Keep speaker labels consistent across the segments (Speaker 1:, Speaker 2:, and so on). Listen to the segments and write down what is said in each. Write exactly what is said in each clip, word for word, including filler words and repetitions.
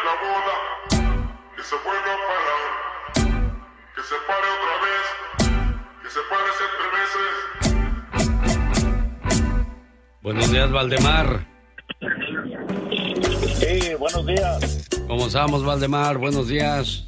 Speaker 1: la boda, que se vuelva a parar, que se pare otra vez, que se pare siete veces.
Speaker 2: Buenos días, Valdemar.
Speaker 3: Sí, buenos días.
Speaker 2: ¿Cómo estamos, Valdemar? Buenos días.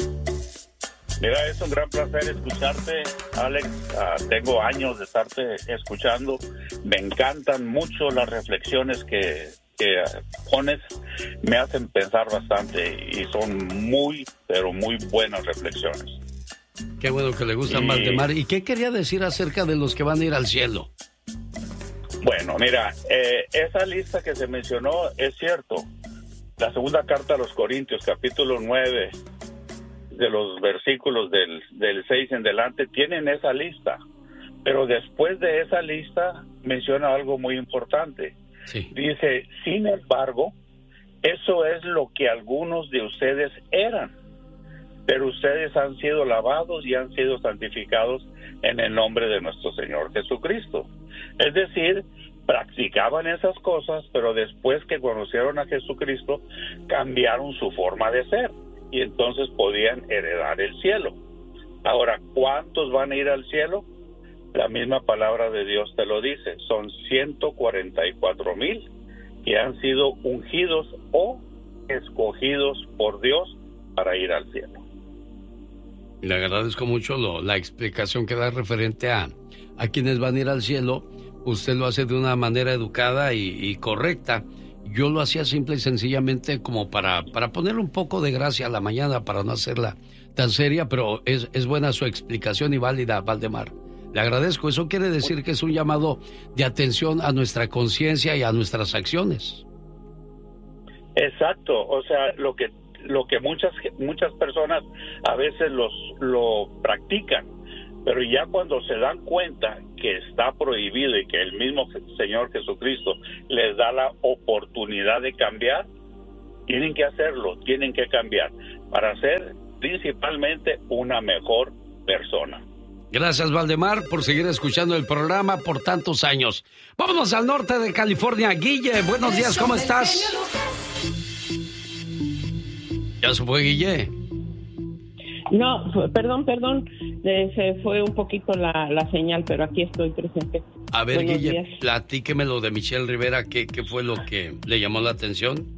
Speaker 3: Mira, es un gran placer escucharte, Alex. Uh, tengo años de estarte escuchando. Me encantan mucho las reflexiones que, que uh, pones. Me hacen pensar bastante y son muy, pero muy buenas reflexiones.
Speaker 2: Qué bueno que le gustan, y... Valdemar. ¿Y qué quería decir acerca de los que van a ir al cielo?
Speaker 3: Bueno, mira, eh, esa lista que se mencionó es cierto. La segunda carta a los Corintios, capítulo nueve, de los versículos del, del seis en delante, tienen esa lista. Pero después de esa lista menciona algo muy importante.
Speaker 2: Sí.
Speaker 3: Dice, sin embargo, eso es lo que algunos de ustedes eran. Pero ustedes han sido lavados y han sido santificados en el nombre de nuestro Señor Jesucristo. Es decir, practicaban esas cosas, pero después que conocieron a Jesucristo, cambiaron su forma de ser y entonces podían heredar el cielo. Ahora, ¿cuántos van a ir al cielo? La misma palabra de Dios te lo dice, son ciento cuarenta y cuatro mil que han sido ungidos o escogidos por Dios para ir al cielo.
Speaker 2: Le agradezco mucho lo, la explicación que da referente a, a quienes van a ir al cielo. Usted lo hace de una manera educada y, y correcta. Yo lo hacía simple y sencillamente como para, para poner un poco de gracia a la mañana, para no hacerla tan seria, pero es, es buena su explicación y válida, Valdemar. Le agradezco. Eso quiere decir que es un llamado de atención a nuestra conciencia y a nuestras acciones.
Speaker 3: Exacto. O sea, lo que lo que muchas muchas personas a veces los lo practican, pero ya cuando se dan cuenta que está prohibido y que el mismo Señor Jesucristo les da la oportunidad de cambiar, tienen que hacerlo, tienen que cambiar para ser principalmente una mejor persona.
Speaker 2: Gracias, Valdemar, por seguir escuchando el programa por tantos años. Vámonos al norte de California. Guille, buenos días, ¿cómo estás? ¿Ya se fue, Guille?
Speaker 4: No, perdón, perdón, eh, se fue un poquito la, la señal, pero aquí estoy presente.
Speaker 2: A ver,
Speaker 4: Buenos
Speaker 2: Guille,
Speaker 4: días.
Speaker 2: platíquemelo de Michelle Rivera, ¿qué, ¿qué fue lo que le llamó la atención?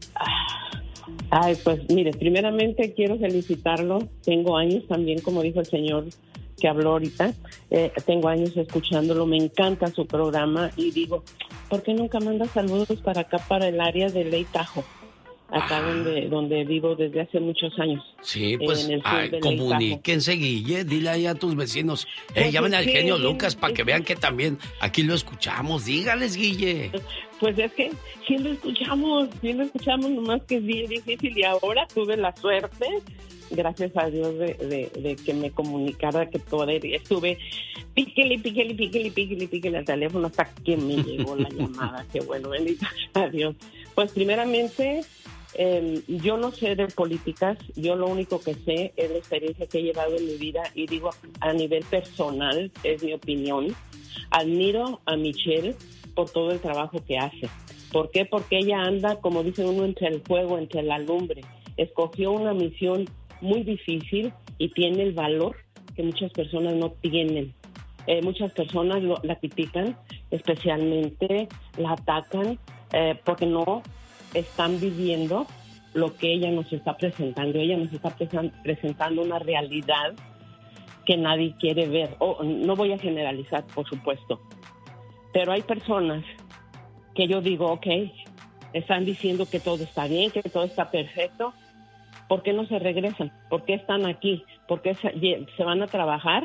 Speaker 4: Ay, pues mire, primeramente quiero felicitarlo. Tengo años también, como dijo el señor que habló ahorita, eh, tengo años escuchándolo, me encanta su programa y digo, ¿por qué nunca manda saludos para acá, para el área de Ley Tahoe? Acá ah. donde donde vivo desde hace muchos años.
Speaker 2: Sí, pues,
Speaker 4: en
Speaker 2: ay, comuníquense, Guille, dile ahí a tus vecinos, eh, pues llamen al
Speaker 4: que,
Speaker 2: genio Lucas para que
Speaker 4: es,
Speaker 2: vean que también aquí lo escuchamos, dígales, Guille.
Speaker 4: Pues es que sí lo escuchamos, sí lo escuchamos, nomás que es bien difícil y ahora tuve la suerte, gracias a Dios, de, de, de que me comunicara que poder, estuve píquele, píquele, píquele, píquele, píquele al teléfono hasta que me llegó la llamada, qué bueno, bendito sea Dios. Pues primeramente, Eh, yo no sé de políticas, yo lo único que sé es la experiencia que he llevado en mi vida y digo a nivel personal, es mi opinión. Admiro a Michelle por todo el trabajo que hace. ¿Por qué? Porque ella anda, como dice uno, entre el fuego, entre la lumbre. Escogió una misión muy difícil y tiene el valor que muchas personas no tienen. Eh, muchas personas lo, la critican, especialmente la atacan eh, porque no están viviendo lo que ella nos está presentando. Ella nos está presen- presentando una realidad que nadie quiere ver. Oh, no voy a generalizar, por supuesto, pero hay personas que yo digo, ok, están diciendo que todo está bien, que todo está perfecto. ¿Por qué no se regresan? ¿Por qué están aquí? ¿Por qué se, se van a trabajar?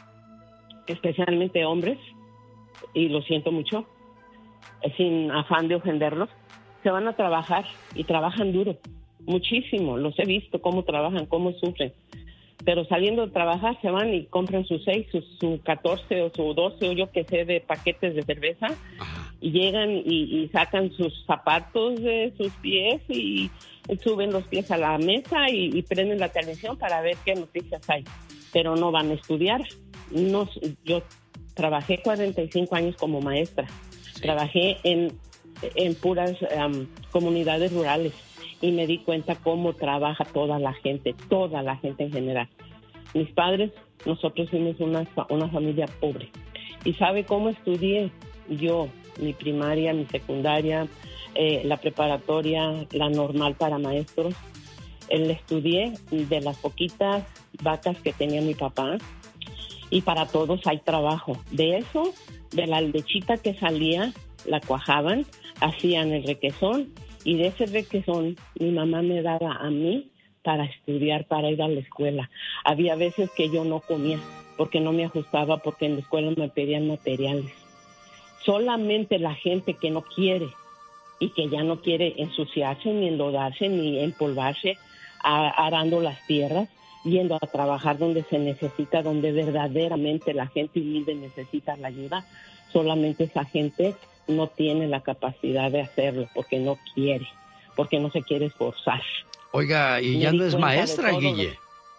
Speaker 4: Especialmente hombres, y lo siento mucho, sin afán de ofenderlos, se van a trabajar y trabajan duro, muchísimo. Los he visto cómo trabajan, cómo sufren. Pero saliendo de trabajar se van y compran sus seis, sus, su catorce o su doce o yo que sé de paquetes de cerveza. Ajá. Y llegan y, y sacan sus zapatos de sus pies y, y suben los pies a la mesa y, y prenden la televisión para ver qué noticias hay. Pero no van a estudiar. No, yo trabajé cuarenta y cinco años como maestra. Sí. Trabajé en... en puras um, comunidades rurales y me di cuenta cómo trabaja toda la gente, toda la gente en general. Mis padres, nosotros fuimos una, una familia pobre. ¿Y sabe cómo estudié? Yo, mi primaria, mi secundaria, eh, la preparatoria, la normal para maestros. El estudié de las poquitas vacas que tenía mi papá, y para todos hay trabajo. De eso, de la lechita que salía, la cuajaban, hacían el requesón, y de ese requesón mi mamá me daba a mí para estudiar, para ir a la escuela. Había veces que yo no comía porque no me ajustaba, porque en la escuela me pedían materiales. Solamente la gente que no quiere y que ya no quiere ensuciarse, ni enlodarse, ni empolvarse, arando las tierras, yendo a trabajar donde se necesita, donde verdaderamente la gente humilde necesita la ayuda, solamente esa gente no tiene la capacidad de hacerlo porque no quiere, porque no se quiere esforzar.
Speaker 2: Oiga, ¿y ya no es maestra, Guille?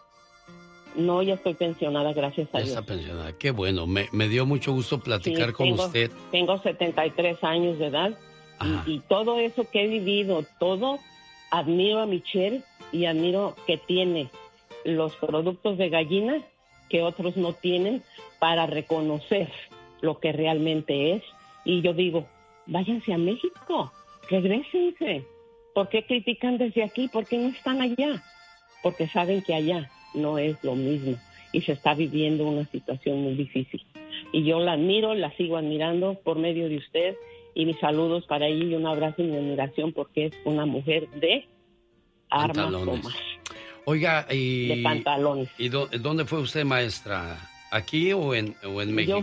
Speaker 4: No, ya estoy pensionada, gracias a
Speaker 2: ya
Speaker 4: Dios.
Speaker 2: Está pensionada, qué bueno, me, me dio mucho gusto platicar
Speaker 4: sí,
Speaker 2: con
Speaker 4: tengo,
Speaker 2: usted.
Speaker 4: Tengo setenta y tres años de edad y, y todo eso que he vivido, todo, admiro a Michelle y admiro que tiene los productos de gallina que otros no tienen para reconocer lo que realmente es. Y yo digo, váyanse a México, regrésense. ¿Por qué critican desde aquí? ¿Por qué no están allá? Porque saben que allá no es lo mismo y se está viviendo una situación muy difícil. Y yo la admiro, la sigo admirando por medio de usted, y mis saludos para ella y un abrazo y mi admiración porque es una mujer de armas tomas.
Speaker 2: Oiga, y...
Speaker 4: de pantalones.
Speaker 2: ¿Y do, dónde fue usted, maestra? ¿Aquí o en, o en México?
Speaker 4: Yo,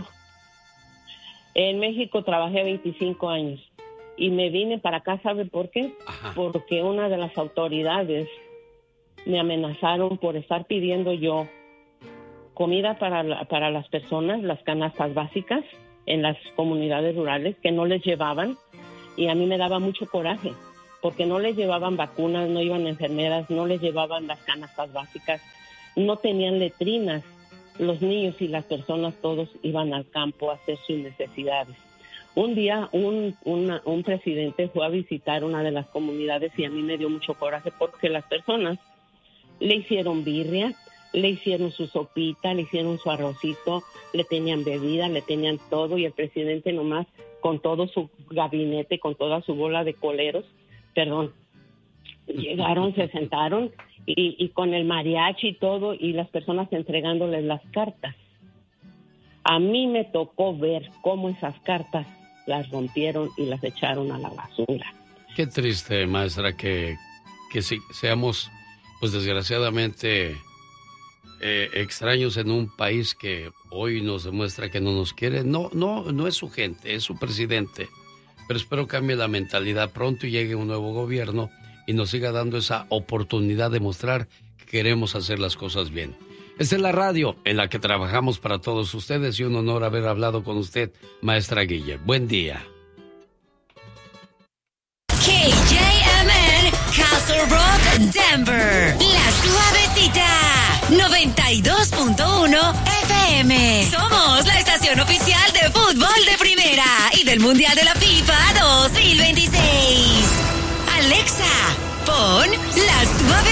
Speaker 4: en México trabajé veinticinco años y me vine para acá, ¿sabe por qué?
Speaker 2: Ajá.
Speaker 4: Porque una de las autoridades me amenazaron por estar pidiendo yo comida para, la, para las personas, las canastas básicas en las comunidades rurales que no les llevaban, y a mí me daba mucho coraje porque no les llevaban vacunas, no iban enfermeras, no les llevaban las canastas básicas, no tenían letrinas. Los niños y las personas todos iban al campo a hacer sus necesidades. Un día un, una, un presidente fue a visitar una de las comunidades y a mí me dio mucho coraje porque las personas le hicieron birria, le hicieron su sopita, le hicieron su arrocito, le tenían bebida, le tenían todo, y el presidente nomás con todo su gabinete, con toda su bola de coleros, perdón, llegaron, se sentaron y, y con el mariachi y todo, y las personas entregándoles las cartas. A mí me tocó ver cómo esas cartas las rompieron y las echaron a la basura.
Speaker 2: Qué triste, maestra, que, que si, seamos, pues desgraciadamente, eh, extraños en un país que hoy nos demuestra que no nos quiere. No, no, no es su gente, es su presidente. Pero espero cambie la mentalidad pronto y llegue un nuevo gobierno y nos siga dando esa oportunidad de mostrar que queremos hacer las cosas bien. Esta es la radio en la que trabajamos para todos ustedes y un honor haber hablado con usted, maestra Guille. Buen día.
Speaker 5: K J M N, Castle Rock, Denver. La Suavecita, noventa y dos punto uno F M. Somos la estación oficial de fútbol de primera y del Mundial de la FIFA dos mil veintiséis. Alexa, pon La Suavecita.